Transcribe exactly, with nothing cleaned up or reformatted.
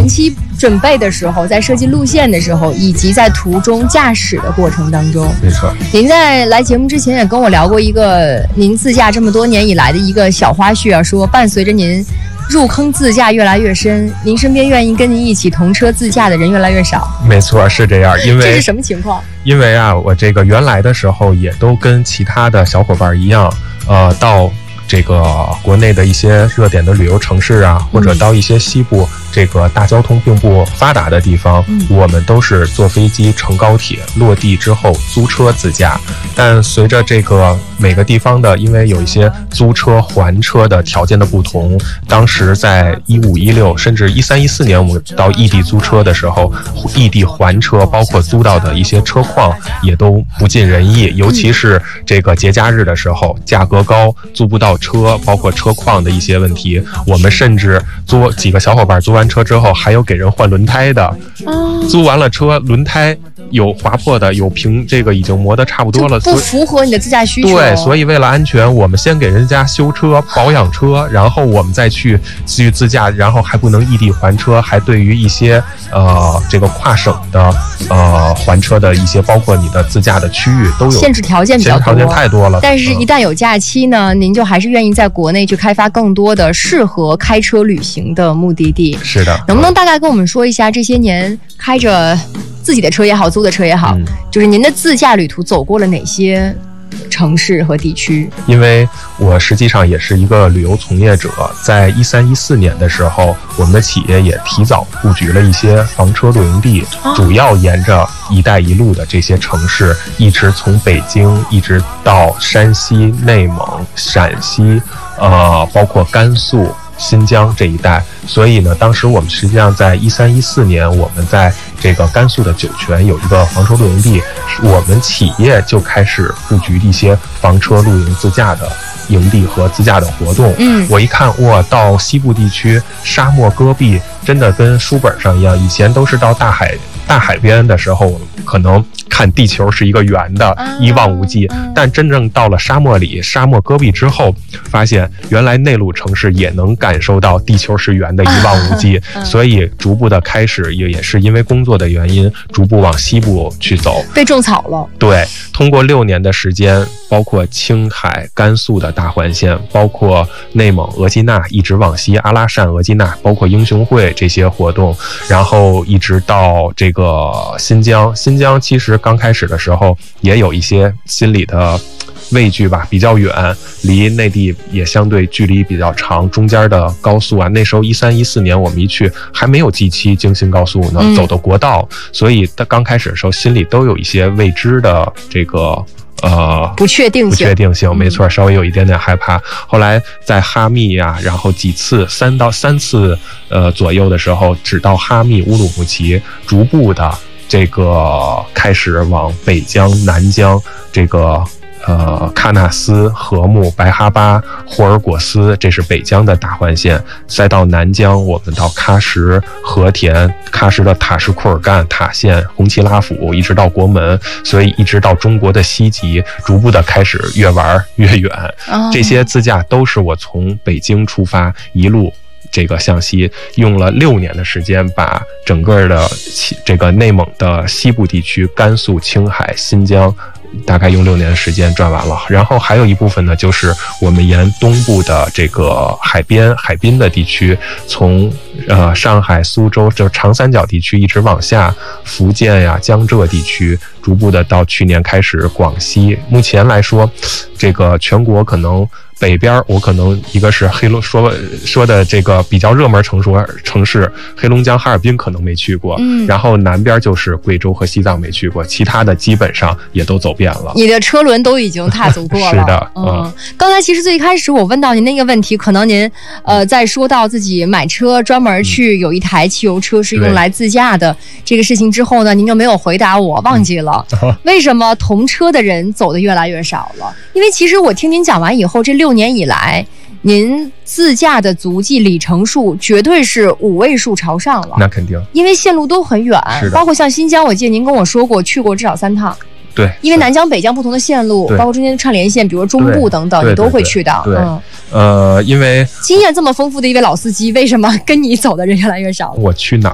前期准备的时候，在设计路线的时候，以及在途中驾驶的过程当中， 没错。 您在来节目之前也跟我聊过一个您自驾这么多年以来的一个小花絮啊，说伴随着您入坑自驾越来越深，您身边愿意跟您一起同车自驾的人越来越少。 没错，是这样。因为这是什么情况？ 因为啊，我这个原来的时候也都跟其他的小伙伴一样，呃，到这个国内的一些热点的旅游城市啊，或者到一些西部这个大交通并不发达的地方，嗯、我们都是坐飞机乘高铁，落地之后租车自驾。但随着这个每个地方的，因为有一些租车还车的条件的不同，当时在一五一六甚至一三一四年，我们到异地租车的时候，异地还车包括租到的一些车况也都不尽人意，尤其是这个节假日的时候，价格高，租不到车，包括车况的一些问题，我们甚至租几个小伙伴租完车之后还有给人换轮胎的，租完了车轮胎有划破的，有平这个已经磨得差不多了， 不符合你的自驾需求。 对，所以为了安全，我们先给人家修车保养车，然后我们再去去自驾，然后还不能异地还车，还对于一些呃这个跨省的呃还车的一些，包括你的自驾的区域都有限制条件比较多， 限制条件太多了。 但是一旦有假期呢，嗯、您就还是愿意在国内去开发更多的适合开车旅行的目的地。 是的， 能不能大概跟我们说一下这些年开着自己的车也好，租的车也好，嗯、就是您的自驾旅途走过了哪些城市和地区？ 因为我实际上也是一个旅游从业者，在一三一四年的时候，我们的企业也提早布局了一些房车露营地，哦、主要沿着一带一路的这些城市，一直从北京一直到山西、内蒙、陕西，呃，包括甘肃、新疆这一带。所以呢，当时我们实际上在一三一四年，我们在这个甘肃的酒泉有一个房车露营地，我们企业就开始布局一些房车露营自驾的营地和自驾的活动。嗯，我一看，哇，到西部地区沙漠戈壁，真的跟书本上一样。以前都是到大海大海边的时候，可能看地球是一个圆的，啊、一望无际。嗯、但真正到了沙漠里、沙漠戈壁之后，发现原来内陆城市也能感受到地球是圆的，一望无际。啊、所以逐步的开始，也也是因为工作的原因，逐步往西部去走， 被种草了。 对，通过六年的时间，包括青海、甘肃的大环线，包括内蒙额济纳，一直往西阿拉善、额济纳，包括英雄会这些活动，然后一直到这个新疆。新疆其实刚开始的时候也有一些心理的畏惧吧，比较远，离内地也相对距离比较长，中间的高速啊，那时候一三一四年我们一去还没有 G 七京新高速呢，嗯、走的国道，所以刚开始的时候心里都有一些未知的这个呃不确定性， 不确定性，没错，稍微有一点点害怕。后来在哈密呀、啊，然后几次三到三次呃左右的时候，只到哈密、乌鲁木齐，逐步的这个开始往北疆、南疆这个。呃，喀纳斯、禾木、白哈巴、霍尔果斯，这是北疆的大环线。再到南疆，我们到喀什、和田，喀什的塔什库尔干、塔县、红旗拉甫，一直到国门，所以一直到中国的西极，逐步的开始越玩越远。哦、这些自驾都是我从北京出发，一路这个向西，用了六年的时间，把整个的这个内蒙的西部地区，甘肃、青海、新疆。大概用六年的时间转完了，然后还有一部分呢，就是我们沿东部的这个海边、海滨的地区，从呃上海、苏州这长三角地区一直往下，福建呀、江浙地区，逐步的到去年开始广西。目前来说，这个全国可能。北边我可能一个是黑龙说说的这个比较热门城市城市黑龙江哈尔滨可能没去过，嗯，然后南边就是贵州和西藏没去过，其他的基本上也都走遍了。 你的车轮都已经踏足过了。 是的，嗯。 嗯刚才其实最开始我问到您那个问题，可能您呃在说到自己买车专门去有一台汽油车是用来自驾的这个事情之后呢，您就没有回答我，忘记了、嗯、为什么同车的人走的越来越少了？因为其实我听您讲完以后，这六年以来，您自驾的足迹里程数绝对是五位数朝上了。 那肯定， 因为线路都很远，包括像新疆，我记得您跟我说过去过至少三趟。 对， 因为南疆、北疆不同的线路，包括中间的串联线，比如中部等等，你都会去的。 对，嗯、呃，因为经验这么丰富的一位老司机，为什么跟你走的人越来越少？ 我去哪